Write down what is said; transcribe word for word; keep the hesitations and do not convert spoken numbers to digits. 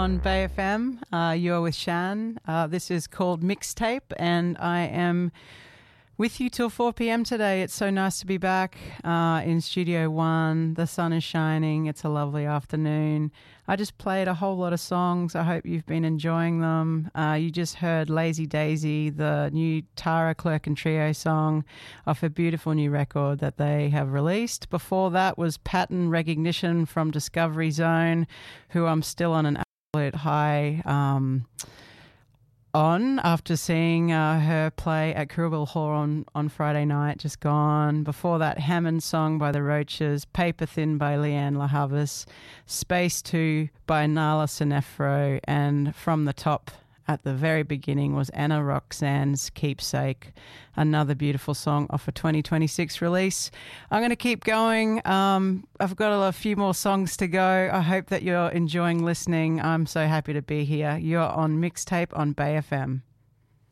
on Bay F M. Uh, you're with Shan. Uh, this is called Mixtape, and I am with you till four p.m. today. It's so nice to be back uh, in Studio One. The sun is shining. It's a lovely afternoon. I just played a whole lot of songs. I hope you've been enjoying them. Uh, you just heard Lazy Daisy, the new Tara Clerk and Trio song off a beautiful new record that they have released. Before that was Pattern Recognition from Discovery Zone, who I'm still on an absolute high um on after seeing uh, her play at Kirribilli Hall on, on Friday night, just gone. Before that, Hammond Song by the Roaches, Paper Thin by Leanne La Havas, Space two by Nala Sinefro, and From the Top at the very beginning was Anna Roxanne's Keepsake, another beautiful song off a twenty twenty-six release. I'm going to keep going. Um, I've got a few more songs to go. I hope that you're enjoying listening. I'm so happy to be here. You're on Mixtape on Bay F M.